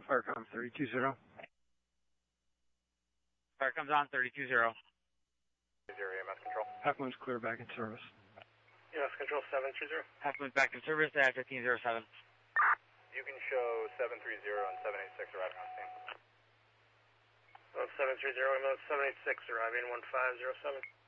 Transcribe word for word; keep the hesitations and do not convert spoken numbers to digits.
Firecom thirty-two zero. Firecom's on thirty-two zero. Zero, E M S control. Half Moon's clear back in service. E M S control seven three zero. Half Moon's back in service at fifteen zero seven. You can show seven three zero and seven eight six arriving on scene. seven three zero, seven eight six arriving, one five zero seven.